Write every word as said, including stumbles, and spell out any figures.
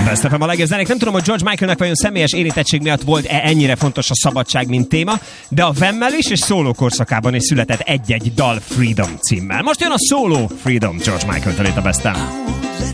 Best ef em a legjobb zenék. Nem tudom, hogy George Michaelnek vajon személyes érintettség miatt volt-e ennyire fontos a szabadság, mint téma, de a Vemmel is és szóló korszakában is született egy-egy dal Freedom címmel. Most jön a szóló Freedom George Michael-től itt a Best-en.